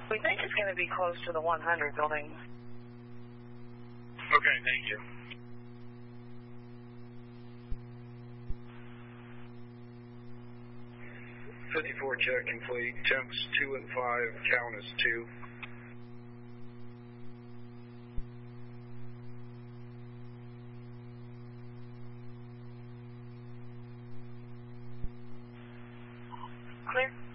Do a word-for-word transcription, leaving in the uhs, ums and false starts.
We think it's going to be close to the one hundred building. Okay, thank you. fifty-four check complete. Temps two and five. Count is two. Clear.